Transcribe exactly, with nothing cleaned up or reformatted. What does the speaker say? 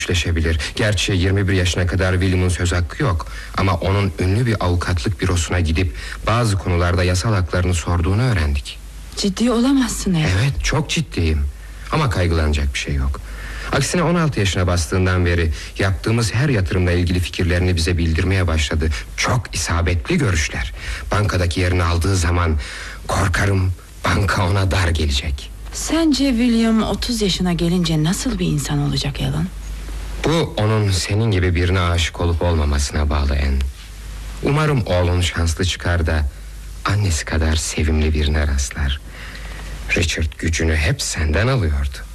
güçleşebilir. Gerçi yirmi bir yaşına kadar William'ın söz hakkı yok. Ama onun ünlü bir avukatlık bürosuna gidip bazı konularda yasal haklarını sorduğunu öğrendik. Ciddi olamazsın Alan. Evet, çok ciddiyim. Ama kaygılanacak bir şey yok. Aksine on altı yaşına bastığından beri yaptığımız her yatırımla ilgili fikirlerini bize bildirmeye başladı. Çok isabetli görüşler. Bankadaki yerini aldığı zaman korkarım banka ona dar gelecek. Sence William otuz yaşına gelince nasıl bir insan olacak Alan? Bu onun senin gibi birine aşık olup olmamasına bağlı en. Umarım oğlun şanslı çıkar da annesi kadar sevimli birine rastlar. Richard gücünü hep senden alıyordu.